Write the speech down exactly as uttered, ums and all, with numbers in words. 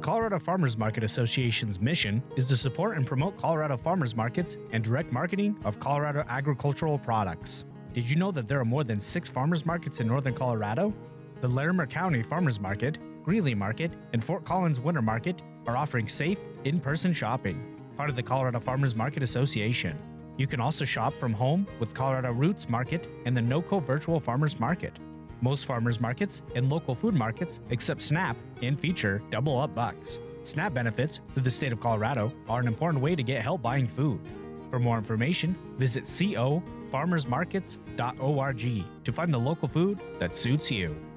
Colorado Farmers Market Association's mission is to support and promote Colorado farmers markets and direct marketing of Colorado agricultural products. Did you know that there are more than six farmers markets in northern Colorado? The Larimer County Farmers Market, Greeley Market, and Fort Collins Winter Market are offering safe, in-person shopping, part of the Colorado Farmers Market Association. You can also shop from home with Colorado Roots Market and the NOCO Virtual Farmers Market. Most farmers markets and local food markets accept SNAP and feature Double Up Bucks. SNAP benefits through the state of Colorado are an important way to get help buying food. For more information, visit co farmers markets dot org to find the local food that suits you.